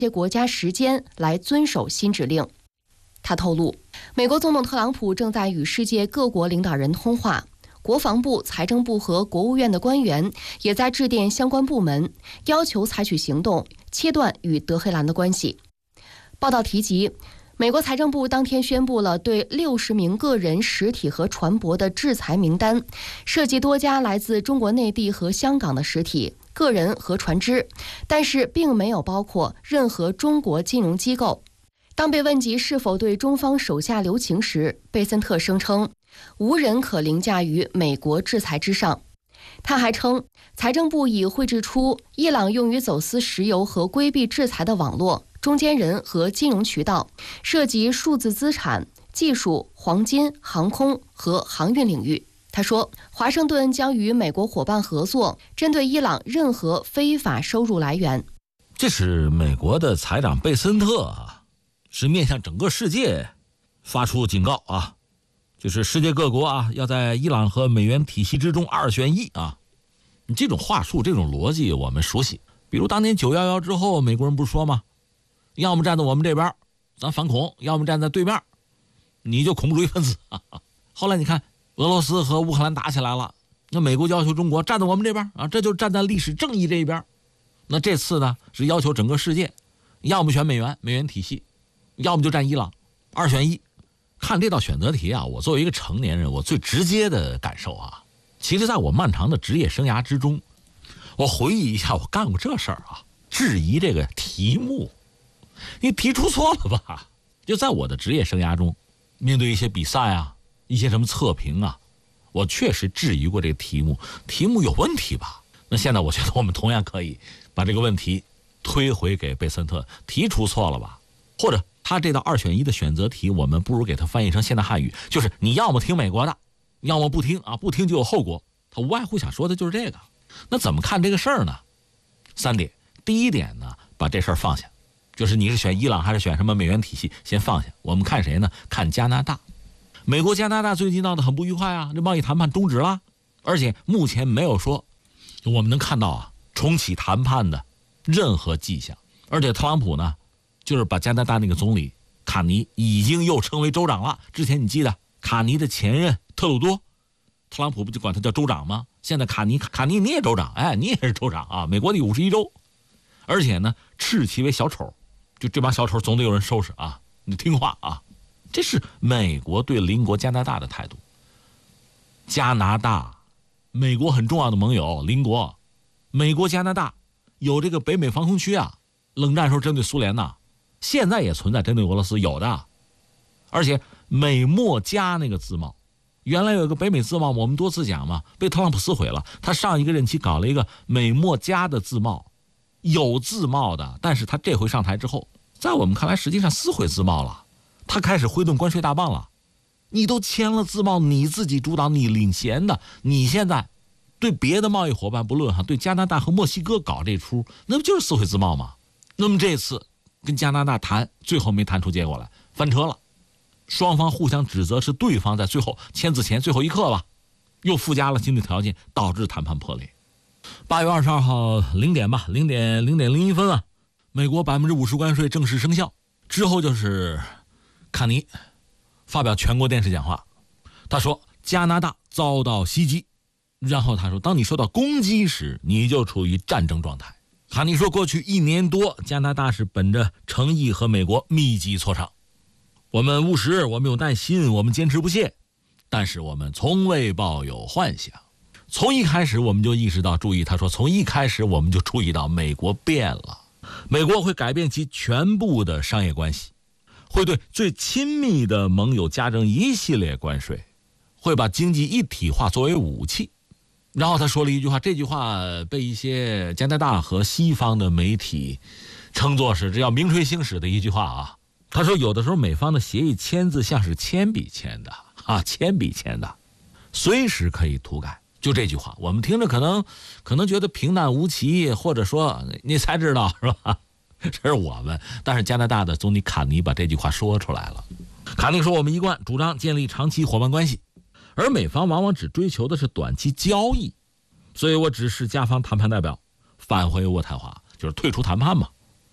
些国家时间来遵守新指令。他透露，美国总统特朗普正在与世界各国领导人通话，国防部、财政部和国务院的官员也在致电相关部门，要求采取行动，切断与德黑兰的关系。报道提及，美国财政部当天宣布了对60名个人、实体和船舶的制裁名单，涉及多家来自中国内地和香港的实体、个人和船只，但是并没有包括任何中国金融机构。当被问及是否对中方手下留情时，贝森特声称，无人可凌驾于美国制裁之上。他还称，财政部已绘制出伊朗用于走私石油和规避制裁的网络、中间人和金融渠道，涉及数字资产、技术、黄金、航空和航运领域。他说，华盛顿将与美国伙伴合作，针对伊朗任何非法收入来源。 这是美国的财长贝森特啊，是面向整个世界发出警告啊，就是世界各国啊，要在伊朗和美元体系之中2选1啊。这种话术、这种逻辑我们熟悉。比如当年911之后，美国人不是说吗？要么站在我们这边，咱反恐；要么站在对面，你就恐怖主义分子。后来你看，俄罗斯和乌克兰打起来了，那美国要求中国站在我们这边啊，这就站在历史正义这一边。那这次呢，是要求整个世界，要么选美元体系，要么就站伊朗，2选1。看这道选择题啊，我作为一个成年人，我最直接的感受啊，其实在我漫长的职业生涯之中，我回忆一下，我干过这事儿啊，质疑这个题目，你提出错了吧？就在我的职业生涯中，面对一些比赛啊，一些什么测评啊，我确实质疑过这个题目有问题吧？那现在我觉得我们同样可以把这个问题推回给贝森特，提出错了吧？或者他这道2选1的选择题，我们不如给它翻译成现代汉语，就是你要么听美国的，要么不听啊，不听就有后果。他无外乎想说的就是这个。那怎么看这个事儿呢？3点。第一点呢，把这事儿放下，就是你是选伊朗还是选什么美元体系，先放下。我们看谁呢？看加拿大。美国加拿大最近闹得很不愉快啊，这贸易谈判终止了，而且目前没有说我们能看到啊重启谈判的任何迹象。而且特朗普呢，就是把加拿大那个总理卡尼已经又称为州长了。之前你记得卡尼的前任特鲁多，特朗普不就管他叫州长吗？现在卡尼你也州长，哎，你也是州长啊，美国第51州。而且呢，斥其为小丑，就这帮小丑总得有人收拾啊，你听话啊。这是美国对邻国加拿大的态度。加拿大，美国很重要的盟友邻国，美国加拿大有这个北美防空区啊，冷战时候针对苏联呐，现在也存在针对俄罗斯，有的。而且美墨加那个自贸，原来有一个北美自贸，我们多次讲嘛，被特朗普撕毁了。他上一个任期搞了一个美墨加的自贸，有自贸的，但是他这回上台之后，在我们看来实际上撕毁自贸了，他开始挥动关税大棒了。你都签了自贸，你自己主导，你领衔的，你现在对别的贸易伙伴不论哈，对加拿大和墨西哥搞这出，那不就是撕毁自贸吗？那么这次跟加拿大谈，最后没谈出结果来，翻车了。双方互相指责是对方在最后签字前最后一刻吧，又附加了新的条件，导致谈判破裂。8月22号0点吧，0点01分啊，美国50%关税正式生效之后，就是卡尼发表全国电视讲话，他说加拿大遭到袭击，然后他说当你受到攻击时，你就处于战争状态。卡尼说过去1年多，加拿大是本着诚意和美国密集磋商，我们务实，我们有耐心，我们坚持不懈，但是我们从未抱有幻想。从一开始我们就意识到，注意他说从一开始我们就注意到美国变了，美国会改变其全部的商业关系，会对最亲密的盟友加征一系列关税，会把经济一体化作为武器。然后他说了一句话，这句话被一些加拿大和西方的媒体称作是这要名垂青史的一句话啊。他说有的时候美方的协议签字像是铅笔签的啊，铅笔签的，随时可以涂改。就这句话我们听着可能觉得平淡无奇，或者说你才知道是吧，这是我们。但是加拿大的总理卡尼把这句话说出来了。卡尼说我们一贯主张建立长期伙伴关系，而美方往往只追求的是短期交易，所以我指示加方谈判代表返回渥太华，就是退出谈判嘛。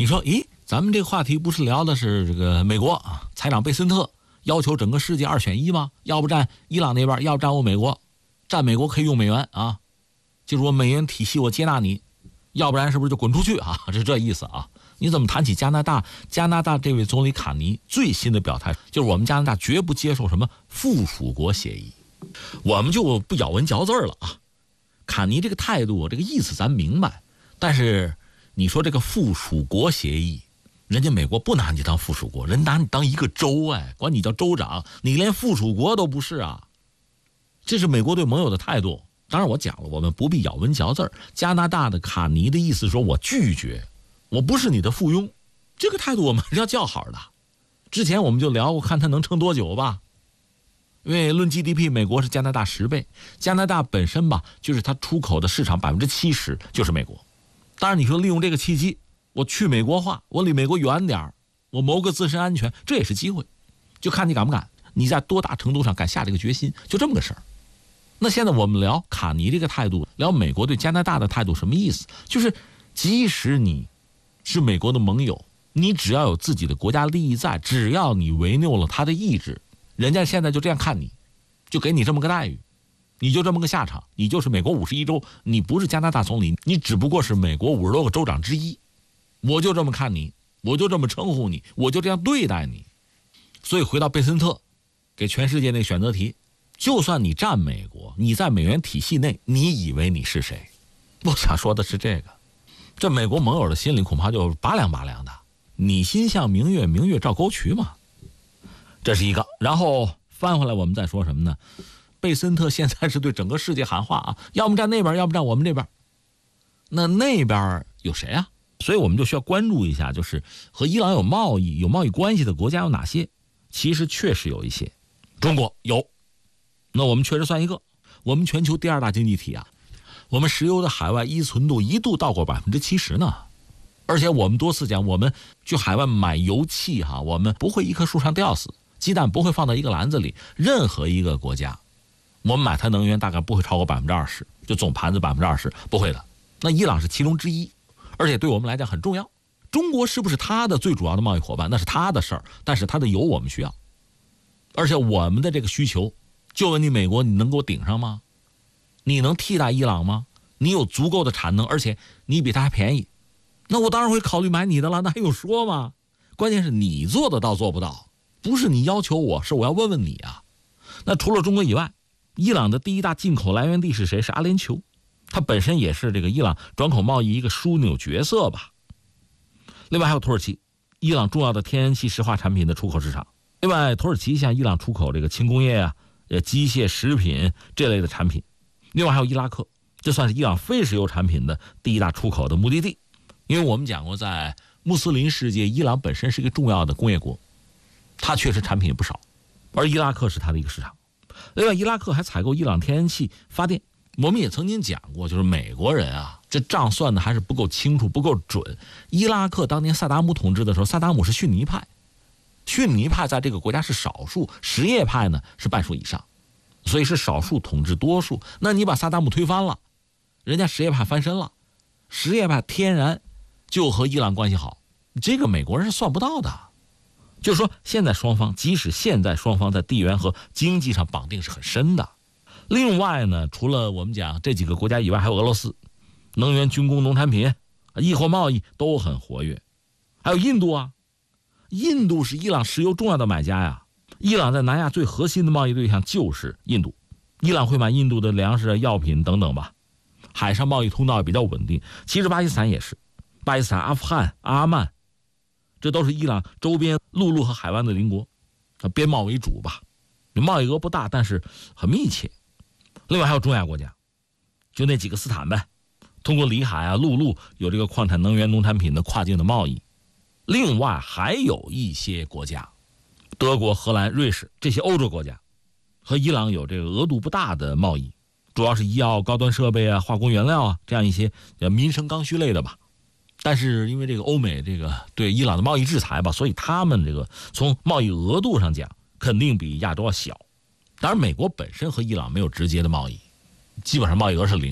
你说，咦，咱们这个话题不是聊的是这个美国啊，财长贝森特要求整个世界2选1吗？要不占伊朗那边，要不占我美国，占美国可以用美元啊，就是我美元体系我接纳你，要不然是不是就滚出去啊？是这意思啊？你怎么谈起加拿大？加拿大这位总理卡尼最新的表态就是我们加拿大绝不接受什么附属国协议，我们就不咬文嚼字了啊。卡尼这个态度，这个意思咱明白，但是你说这个附属国协议，人家美国不拿你当附属国，人拿你当一个州，管你叫州长，你连附属国都不是啊。这是美国对盟友的态度。当然我讲了，我们不必咬文嚼字。加拿大的卡尼的意思说，我拒绝，我不是你的附庸，这个态度我们是要叫好的。之前我们就聊过，看他能撑多久吧。因为论 GDP， 美国是加拿大10倍，加拿大本身吧，就是它出口的市场70%就是美国。当然你说利用这个契机，我去美国化，我离美国远点，我谋个自身安全，这也是机会，就看你敢不敢，你在多大程度上敢下这个决心，就这么个事儿。那现在我们聊卡尼这个态度，聊美国对加拿大的态度，什么意思？就是即使你是美国的盟友，你只要有自己的国家利益在，只要你违拗了他的意志，人家现在就这样看你，就给你这么个待遇，你就这么个下场，你就是美国51州，你不是加拿大总理，你只不过是美国50多个州长之一，我就这么看你，我就这么称呼你，我就这样对待你。所以回到贝森特给全世界那个选择题，就算你占美国，你在美元体系内，你以为你是谁？我想说的是这个，这美国盟友的心里恐怕就拔凉拔凉的，你心向明月，明月照沟渠嘛。这是一个。然后翻回来我们再说什么呢？贝森特现在是对整个世界喊话啊，要么站那边，要么站我们这边。那边有谁啊？所以我们就需要关注一下，就是和伊朗有贸易关系的国家有哪些？其实确实有一些，中国有，那我们确实算一个。我们全球第2大经济体啊，我们石油的海外依存度一度到过70%呢。而且我们多次讲，我们去海外买油气我们不会一棵树上吊死，鸡蛋不会放到一个篮子里。任何一个国家，我们买它能源大概不会超过20%，就总盘子20%，不会的。那伊朗是其中之一，而且对我们来讲很重要。中国是不是他的最主要的贸易伙伴，那是他的事儿，但是他的油我们需要，而且我们的这个需求，就问你美国，你能给我顶上吗？你能替代伊朗吗？你有足够的产能，而且你比他还便宜，那我当然会考虑买你的了，那还用说吗？关键是你做得到做不到，不是你要求我，是我要问问你啊。那除了中国以外，伊朗的第1大进口来源地是谁？是阿联酋，它本身也是这个伊朗转口贸易一个枢纽角色吧。另外还有土耳其，伊朗重要的天然气石化产品的出口市场。另外土耳其向伊朗出口这个轻工业啊、机械、食品这类的产品。另外还有伊拉克，这算是伊朗非石油产品的第1大出口的目的地。因为我们讲过，在穆斯林世界，伊朗本身是一个重要的工业国，它确实产品也不少，而伊拉克是它的一个市场。另外伊拉克还采购伊朗天然气发电。我们也曾经讲过，就是美国人啊，这账算的还是不够清楚，不够准。伊拉克当年萨达姆统治的时候，萨达姆是逊尼派，逊尼派在这个国家是少数，什叶派呢是半数以上，所以是少数统治多数。那你把萨达姆推翻了，人家什叶派翻身了，什叶派天然就和伊朗关系好，这个美国人是算不到的。就是说现在双方，即使现在双方在地缘和经济上绑定是很深的。另外呢，除了我们讲这几个国家以外，还有俄罗斯，能源、军工、农产品、易货贸易都很活跃。还有印度啊，印度是伊朗石油重要的买家呀。伊朗在南亚最核心的贸易对象就是印度，伊朗会买印度的粮食、药品等等吧。海上贸易通道也比较稳定。其实巴基斯坦也是，巴基斯坦、阿富汗、阿曼，这都是伊朗周边陆路和海湾的邻国，边贸为主吧，贸易额不大，但是很密切。另外还有中亚国家，就那几个斯坦呗，通过里海啊、陆路有这个矿产、能源、农产品的跨境的贸易。另外还有一些国家，德国、荷兰、瑞士这些欧洲国家，和伊朗有这个额度不大的贸易，主要是医药、高端设备啊、化工原料啊这样一些民生刚需类的吧。但是因为这个欧美这个对伊朗的贸易制裁吧，所以他们这个从贸易额度上讲，肯定比亚洲要小。当然美国本身和伊朗没有直接的贸易，基本上贸易额是0吧，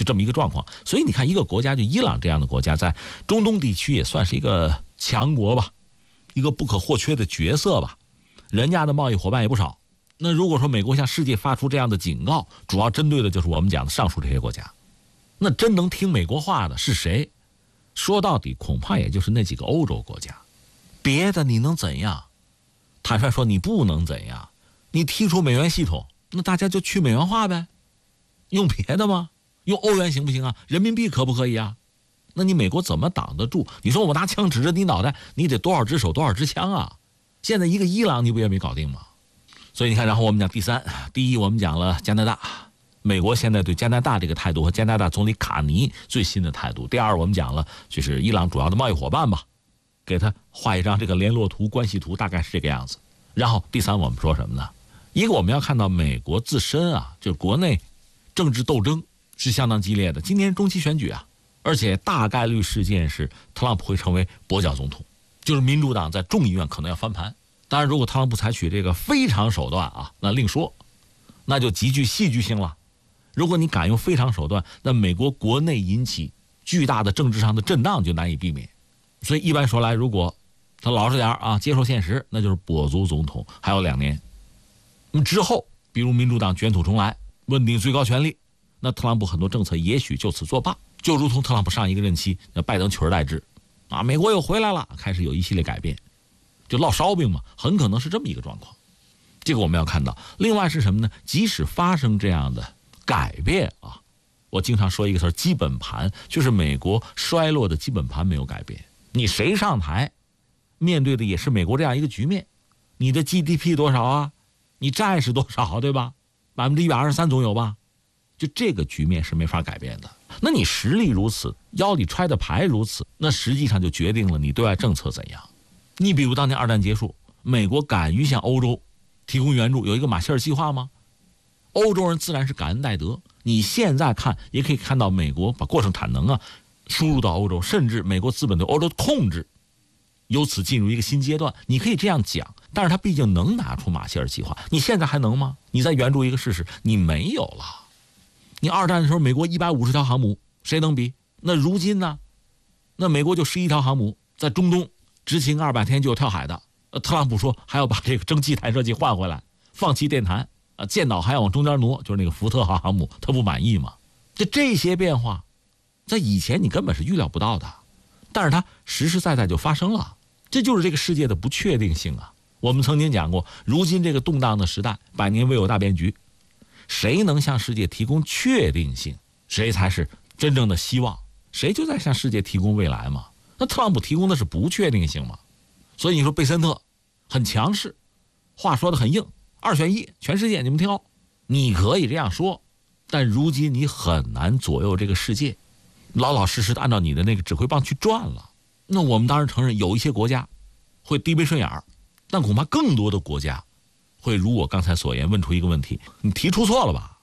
就这么一个状况。所以你看，一个国家就伊朗这样的国家，在中东地区也算是一个强国吧，一个不可或缺的角色吧，人家的贸易伙伴也不少。那如果说美国向世界发出这样的警告，主要针对的就是我们讲的上述这些国家，那真能听美国话的是谁？说到底恐怕也就是那几个欧洲国家，别的你能怎样？坦率说你不能怎样，你踢出美元系统，那大家就去美元化呗，用别的吗？用欧元行不行啊？人民币可不可以啊？那你美国怎么挡得住？你说我拿枪指着你脑袋，你得多少只手多少支枪啊？现在一个伊朗你不也没搞定吗？所以你看，然后我们讲第三，第一我们讲了加拿大，美国现在对加拿大这个态度和加拿大总理卡尼最新的态度。第二我们讲了就是伊朗主要的贸易伙伴吧，给他画一张这个联络图关系图，大概是这个样子。然后第三我们说什么呢？一个我们要看到美国自身啊，就是国内政治斗争是相当激烈的。今年中期选举啊，而且大概率事件是特朗普会成为跛脚总统，就是民主党在众议院可能要翻盘。当然如果特朗普采取这个非常手段啊，那另说，那就极具戏剧性了。如果你敢用非常手段，那美国国内引起巨大的政治上的震荡就难以避免。所以一般说来，如果他老实点啊，接受现实，那就是跛足总统，还有2年。那么之后，比如民主党卷土重来，稳定最高权力，那特朗普很多政策也许就此作罢，就如同特朗普上一个任期，那拜登取而代之，啊，美国又回来了，开始有一系列改变，就烙烧饼嘛，很可能是这么一个状况。这个我们要看到。另外是什么呢？即使发生这样的改变啊，我经常说一个词儿，基本盘，就是美国衰落的基本盘没有改变。你谁上台，面对的也是美国这样一个局面。你的 GDP 多少啊？你债是多少，对吧？123%总有吧？就这个局面是没法改变的。那你实力如此，腰里揣的牌如此，那实际上就决定了你对外政策怎样。你比如当年2战结束，美国敢于向欧洲提供援助，有一个马歇尔计划吗？欧洲人自然是感恩戴德。你现在看也可以看到，美国把过剩产能啊输入到欧洲，甚至美国资本对欧洲的控制由此进入一个新阶段。你可以这样讲，但是他毕竟能拿出马歇尔计划，你现在还能吗？你再援助一个试试，你没有了。你2战的时候美国150条航母，谁能比？那如今呢？那美国就11条航母在中东执勤200天就有跳海的。特朗普说还要把这个蒸汽弹射器换回来，放弃电弹，舰岛还要往中间挪，就是那个福特号航母，他不满意嘛？这些变化在以前你根本是预料不到的，但是它实实在在就发生了。这就是这个世界的不确定性啊。我们曾经讲过，如今这个动荡的时代，百年未有大变局，谁能向世界提供确定性，谁才是真正的希望，谁就在向世界提供未来嘛。那特朗普提供的是不确定性嘛。所以你说贝森特很强势，话说得很硬，2选1，全世界你们挑，你可以这样说，但如今你很难左右这个世界，老老实实的按照你的那个指挥棒去转了。那我们当然承认有一些国家会低眉顺眼儿，但恐怕更多的国家会如我刚才所言问出一个问题：你提出错了吧？